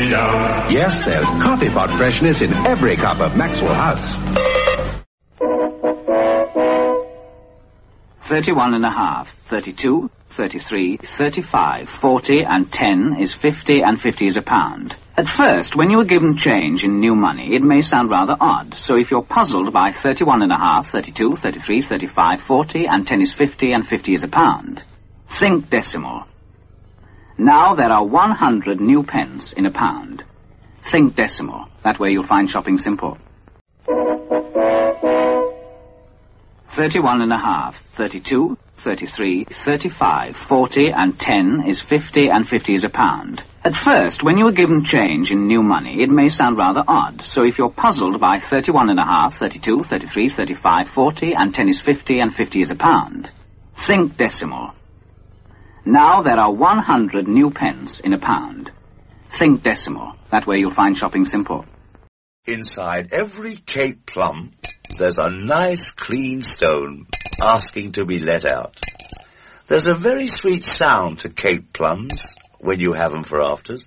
down. Yes, there's coffee pot freshness in every cup of Maxwell House. 31.5, 32, 33, 35, 40, and 10 is 50, and 50 is a pound. At first, when you are given change in new money, it may sound rather odd. So if you're puzzled by 31.5, 32, 33, 35, 40, and 10 is 50, and 50 is a pound, think decimal. Now there are 100 new pence in a pound. Think decimal. That way you'll find shopping simple. 31.5, 32, 33, 35, 40, and 10 is 50, and 50 is a pound. At first, when you are given change in new money, it may sound rather odd. So if you're puzzled by 31.5, 32, 33, 35, 40, and 10 is 50, and 50 is a pound, think decimal. Now there are 100 new pence in a pound. Think decimal. That way you'll find shopping simple. Inside every Cape plum, there's a nice clean stone asking to be let out. There's a very sweet sound to Cape plums when you have them for afters.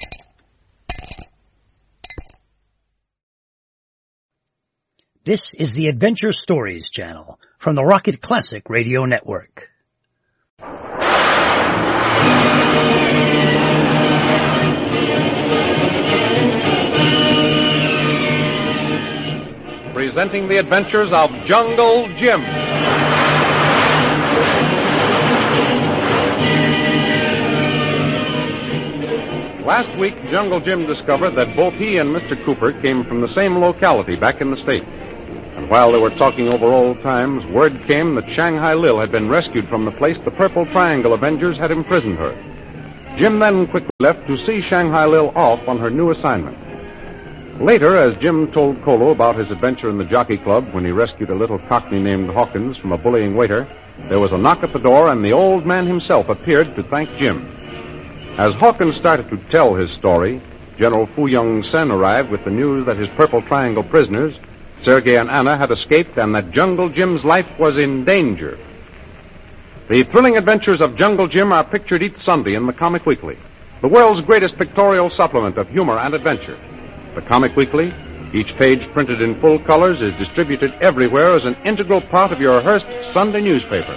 This is the Adventure Stories channel from the Rocket Classic Radio Network. Presenting the adventures of Jungle Jim. Last week, Jungle Jim discovered that both he and Mr. Cooper came from the same locality back in the state. And while they were talking over old times, word came that Shanghai Lil had been rescued from the place the Purple Triangle Avengers had imprisoned her. Jim then quickly left to see Shanghai Lil off on her new assignment. Later, as Jim told Kolo about his adventure in the Jockey Club when he rescued a little cockney named Hawkins from a bullying waiter, there was a knock at the door and the old man himself appeared to thank Jim. As Hawkins started to tell his story, General Fu Yong Sen arrived with the news that his Purple Triangle prisoners, Sergei and Anna, had escaped and that Jungle Jim's life was in danger. The thrilling adventures of Jungle Jim are pictured each Sunday in the Comic Weekly, the world's greatest pictorial supplement of humor and adventure. The Comic Weekly, each page printed in full colors, is distributed everywhere as an integral part of your Hearst Sunday newspaper.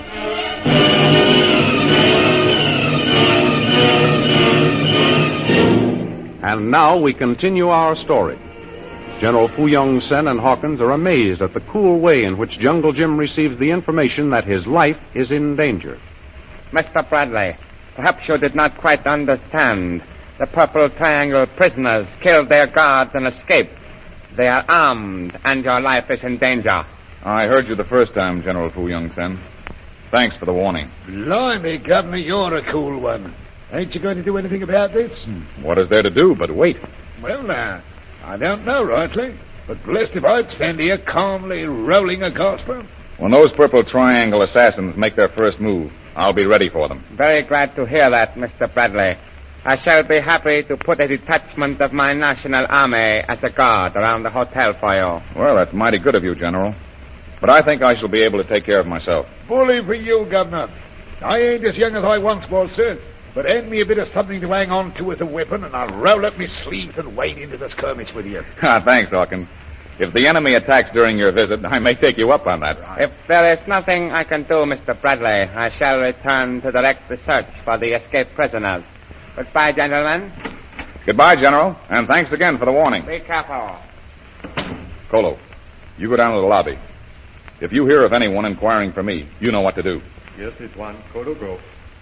And now we continue our story. General Fu Yong Sen and Hawkins are amazed at the cool way in which Jungle Jim receives the information that his life is in danger. Mr. Bradley, perhaps you did not quite understand. The Purple Triangle prisoners killed their guards and escaped. They are armed, and your life is in danger. I heard you the first time, General Fu Yong Sen. Thanks for the warning. Blimey, Governor, you're a cool one. Ain't you going to do anything about this? What is there to do but wait? Well, now, I don't know rightly, but blessed if I'd stand here calmly rolling a gospel. When those Purple Triangle assassins make their first move, I'll be ready for them. Very glad to hear that, Mr. Bradley. I shall be happy to put a detachment of my national army as a guard around the hotel for you. Well, that's mighty good of you, General. But I think I shall be able to take care of myself. Bully for you, Governor. I ain't as young as I once was, sir. But hand me a bit of something to hang on to as a weapon, and I'll roll up my sleeves and wade into the skirmish with you. Thanks, Hawkins. If the enemy attacks during your visit, I may take you up on that. If there is nothing I can do, Mr. Bradley, I shall return to direct the search for the escaped prisoners. Goodbye, gentlemen. Goodbye, General, and thanks again for the warning. Be careful. Kolo, you go down to the lobby. If you hear of anyone inquiring for me, you know what to do. Yes, it's one. Kolo, go.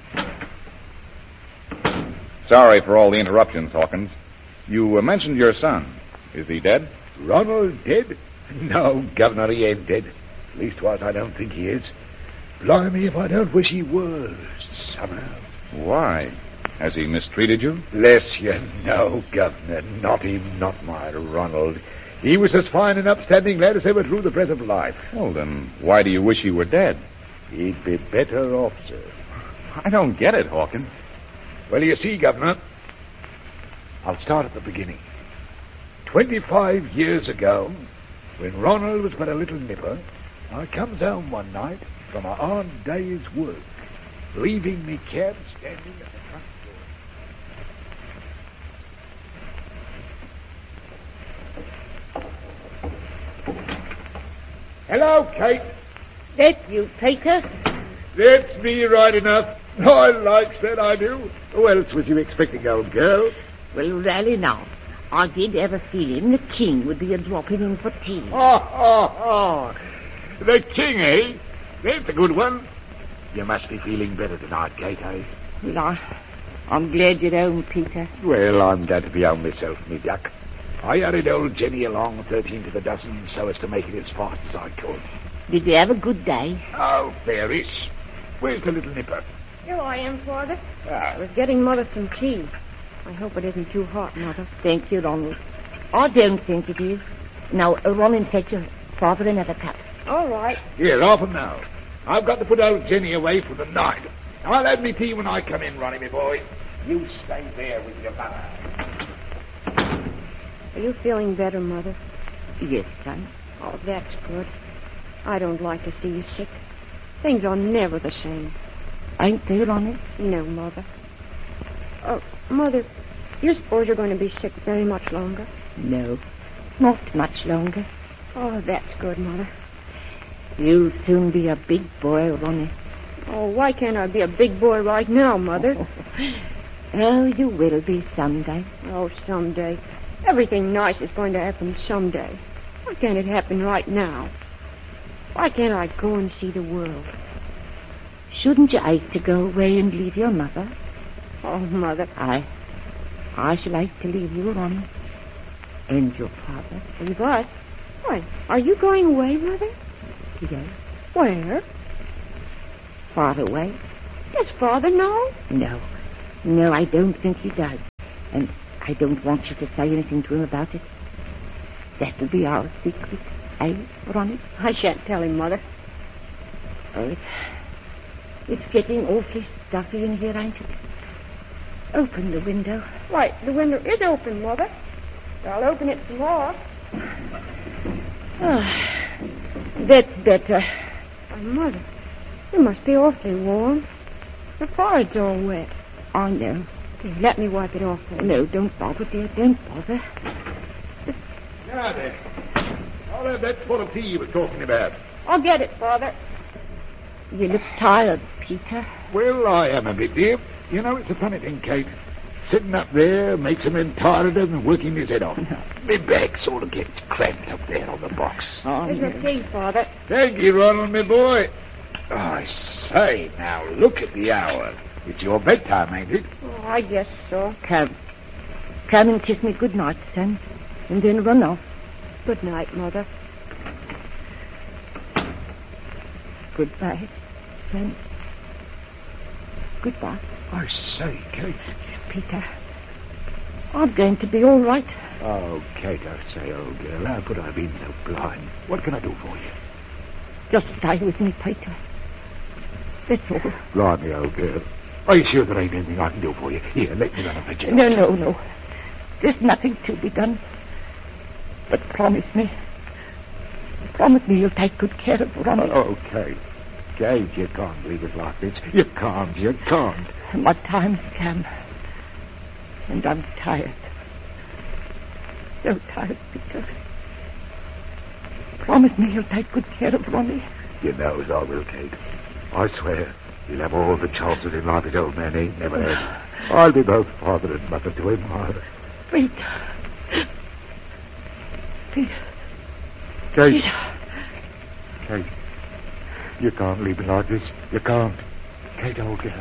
Sorry for all the interruptions, Hawkins. You mentioned your son. Is he dead? Ronald dead? No, Governor, he ain't dead. Leastwise, I don't think he is. Blimey, if I don't wish he was, somehow. Why? Has he mistreated you? Bless you, no, Governor. Not him, not my Ronald. He was as fine an upstanding lad as ever drew the breath of life. Well, then, why do you wish he were dead? He'd be better off, sir. I don't get it, Hawkins. Well, you see, Governor, I'll start at the beginning. 25 years ago, when Ronald was but a little nipper, I comes home one night from a hard day's work, leaving me cab standing at the front Hello, Kate. That you, Peter? That's me right enough. I likes that, I do. Who else was you expecting, old girl? Well, really now. I did have a feeling the king would be a-dropping in for tea. Oh. The king, eh? That's a good one. You must be feeling better tonight, Kate, eh? Well, I'm glad you're home, Peter. Well, I'm glad to be home myself, me duck. I hurried old Jenny along 13 to the dozen so as to make it as fast as I could. Did you have a good day? Oh, fairish. Where's the little nipper? Here I am, Father. I was getting Mother some tea. I hope it isn't too hot, Mother. Thank you, Ronald. I don't think it is. Now, run and fetch your father another cup. All right. Here, off 'em now. I've got to put old Jenny away for the night. I'll have me tea when I come in, Ronnie, my boy. You stay there with your mother. Are you feeling better, Mother? Yes, son. Oh, that's good. I don't like to see you sick. Things are never the same. Ain't they, Ronnie? No, Mother. Oh, Mother, you suppose you're going to be sick very much longer? No, not much longer. Oh, that's good, Mother. You'll soon be a big boy, Ronnie. Oh, why can't I be a big boy right now, Mother? Oh, you will be someday. Oh, someday. Everything nice is going to happen someday. Why can't it happen right now? Why can't I go and see the world? Shouldn't you like to go away and leave your mother? Oh, Mother. I should like to leave you, Ronnie. And your father. Leave us? Why, are you going away, Mother? Yes. Where? Far away. Does Father know? No, I don't think he does. And I don't want you to say anything to him about it. That'll be our secret, eh, Ronnie? I shan't tell him, Mother. Oh, it's getting awfully stuffy in here, ain't it? Open the window. Why, the window is open, Mother. I'll open it some more. Oh, that's better. Oh, Mother, you must be awfully warm. The forehead's all wet. I know. Here, let me wipe it off for you. No, don't bother, dear. Don't bother. Now then, I'll have that pot of tea you were talking about. I'll get it, Father. You look tired, Peter. Well, I am a bit, dear. You know, it's a funny thing, Kate. Sitting up there makes a man tired than working his head off. My back sort of gets cramped up there on the box. Here's your tea, Father. Thank you, Ronald, my boy. I say, now look at the hour. It's your bedtime, ain't it? Oh, I guess so. Come and kiss me good night, son. And then run off. Good night, Mother. Goodbye, son. Goodbye. I say, Kate. Peter, I'm going to be all right. Oh, Kate, I say, old girl, how could I have been so blind? What can I do for you? Just stay with me, Peter. That's all. Blimey, old girl. Are you sure there ain't anything I can do for you? Here, let me run up at you. No. There's nothing to be done. But promise me. Promise me you'll take good care of Ronnie. Oh, Kate. Kate, you can't leave it like this. You can't. My time's come. And I'm tired. So tired, Peter. Promise me you'll take good care of Ronnie. You know as I will, Kate. I swear he'll have all the chances in life his old man ain't never had. I'll be both father and mother to him. Peter. Kate. Kate. You can't leave me like this. You can't. Kate, old girl.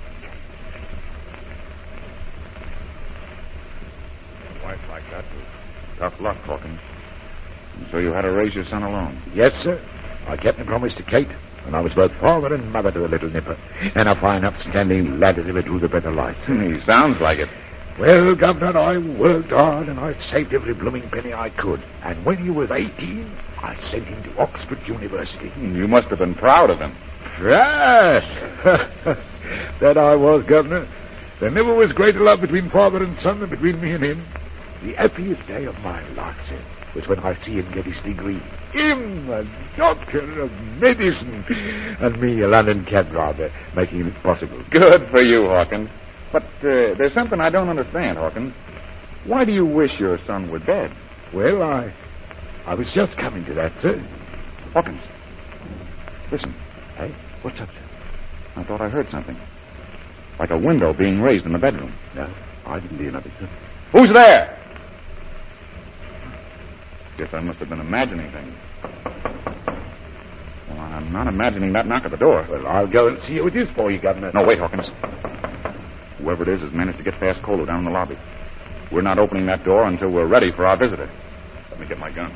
A wife like that was tough luck, Hawkins. And so you had to raise your son alone. Yes, sir. I kept my promise to Kate, and I was both father and mother to the little nipper, and a fine upstanding lad as ever drew the better light. He sounds like it. Well, Governor, I worked hard, and I saved every blooming penny I could. And when he was 18, I sent him to Oxford University. You must have been proud of him. Right. That I was, Governor. There never was greater love between father and son than between me and him. The happiest day of my life, sir, was when I see him get his degree. Him, a doctor of medicine, and me, a London cab driver, making it possible. Good for you, Hawkins. But there's something I don't understand, Hawkins. Why do you wish your son were dead? Well, I was just coming to that, sir. Hawkins. Listen. Hey, what's up, sir? I thought I heard something. Like a window being raised in the bedroom. No, I didn't hear nothing, sir. Who's there? Guess I must have been imagining things. Well, I'm not imagining that knock at the door. Well, I'll go and see what it is for you, Governor. No, wait, Hawkins. Whoever it is has managed to get past Colo down in the lobby. We're not opening that door until we're ready for our visitor. Let me get my gun.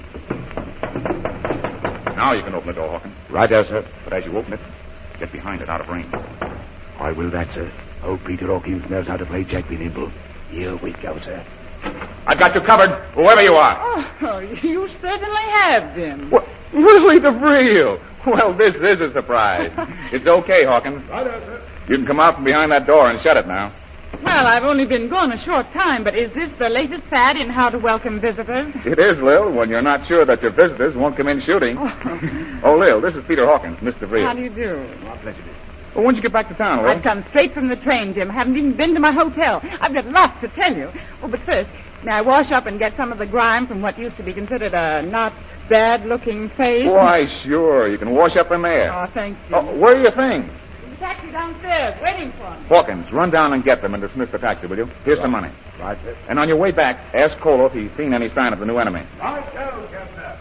Now you can open the door, Hawkins. Right there, sir. But as you open it, get behind it, out of range. I will that, sir. Old Peter Hawkins knows how to play Jack be nimble. Here we go, sir. I've got you covered, whoever you are. Oh, you certainly have, Jim. What? Really, the real? Well, this is a surprise. It's okay, Hawkins. Right there, sir. You can come out from behind that door and shut it now. Well, I've only been gone a short time, but is this the latest fad in how to welcome visitors? It is, Lil, when you're not sure that your visitors won't come in shooting. Oh, Lil, this is Peter Hawkins, Mr. Vreel. How do you do? My pleasure. Well, when'd you get back to town, Lil? I've come straight from the train, Jim. Haven't even been to my hotel. I've got lots to tell you. Oh, but first, may I wash up and get some of the grime from what used to be considered a not bad-looking face? Why, sure. You can wash up in there. Oh, thank you. Oh, where are your things? The taxi downstairs, waiting for me. Hawkins, run down and get them and dismiss the taxi, will you? Here's some money. Right, sir. And on your way back, ask Colo if he's seen any sign of the new enemy. Right, go, Governor.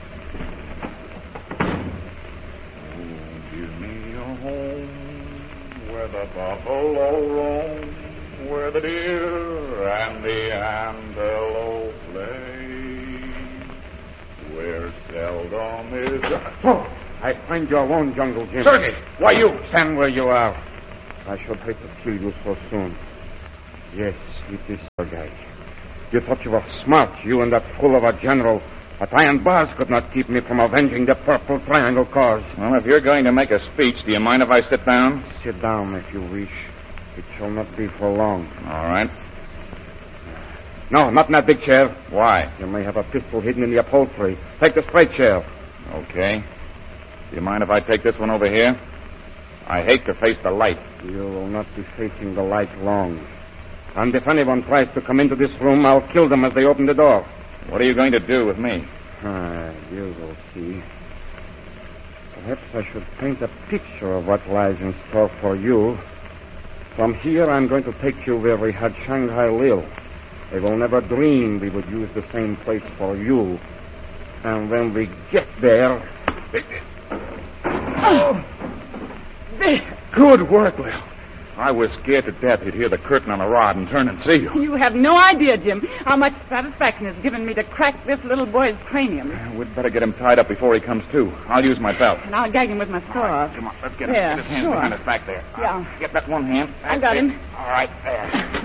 Give me a home where the buffalo roam, where the deer and the antelope play, where seldom is... Oh, I find your own Jungle Jim. Sergey, why you? Stand where you are. I should hate to kill you so soon. Yes, it is Sergey. You thought you were smart, you and that fool of a general. But iron bars could not keep me from avenging the Purple Triangle cause. Well, if you're going to make a speech, do you mind if I sit down? Sit down if you wish. It shall not be for long. All right. No, not in that big chair. Why? You may have a pistol hidden in the upholstery. Take the straight chair. Okay. Do you mind if I take this one over here? I hate to face the light. You will not be facing the light long. And if anyone tries to come into this room, I'll kill them as they open the door. What are you going to do with me? You will see. Perhaps I should paint a picture of what lies in store for you. From here, I'm going to take you where we had Shanghai Lil. They will never dream we would use the same place for you. And when we get there... Oh, there. Good work, Lil. I was scared to death he'd hear the curtain on the rod and turn and see you. You have no idea, Jim, how much satisfaction it's given me to crack this little boy's cranium. We'd better get him tied up before he comes to. I'll use my belt. And I'll gag him with my straw. Right, come on, let's get him. Yeah, Get his hands sure. behind his back there. Yeah. Get that one hand. I got him. All right, there.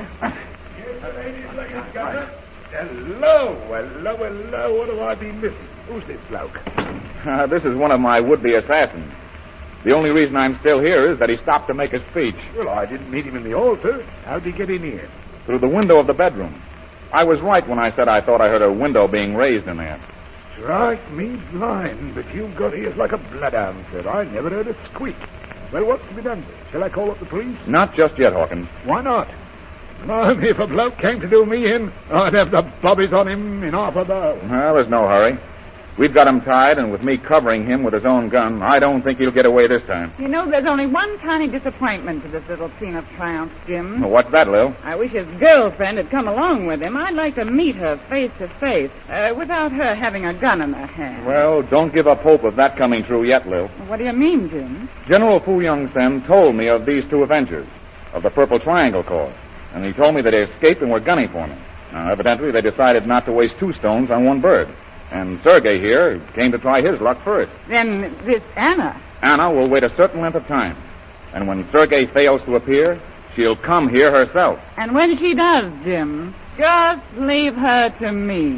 Hello. What have I been missing? Who's this bloke? This is one of my would-be assassins. The only reason I'm still here is that he stopped to make a speech. Well, I didn't meet him in the hall, sir. How'd he get in here? Through the window of the bedroom. I was right when I said I thought I heard a window being raised in there. Strike me blind, but you've got ears like a bloodhound, sir. I never heard a squeak. Well, what's to be done, sir? Shall I call up the police? Not just yet, Hawkins. Why not? Blimey, if a bloke came to do me in, I'd have the bobbies on him in half a bow. Well, there's no hurry. We've got him tied, and with me covering him with his own gun, I don't think he'll get away this time. You know, there's only one tiny disappointment to this little scene of triumph, Jim. Well, what's that, Lil? I wish his girlfriend had come along with him. I'd like to meet her face to face, without her having a gun in her hand. Well, don't give up hope of that coming true yet, Lil. What do you mean, Jim? General Fu Young Sen told me of these two Avengers, of the Purple Triangle Corps, and he told me that they escaped and were gunning for me. Now, evidently, they decided not to waste two stones on one bird. And Sergei here came to try his luck first. Then this Anna. Anna will wait a certain length of time. And when Sergei fails to appear, she'll come here herself. And when she does, Jim, just leave her to me.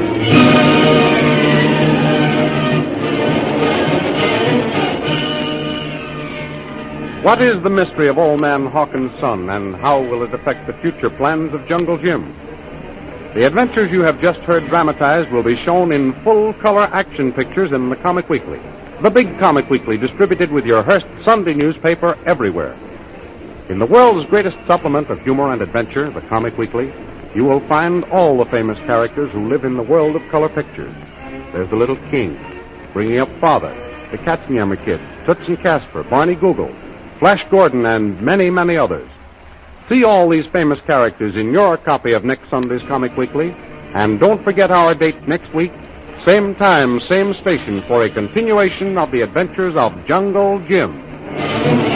What is the mystery of Old Man Hawkins' son, and how will it affect the future plans of Jungle Jim? The adventures you have just heard dramatized will be shown in full-color action pictures in the Comic Weekly, the big Comic Weekly distributed with your Hearst Sunday newspaper everywhere. In the world's greatest supplement of humor and adventure, the Comic Weekly, you will find all the famous characters who live in the world of color pictures. There's the Little King, bringing up Father, the Katzenjammer Kids, Toots and Casper, Barney Google, Flash Gordon, and many, many others. See all these famous characters in your copy of next Sunday's Comic Weekly, and don't forget our date next week, same time, same station, for a continuation of the adventures of Jungle Jim.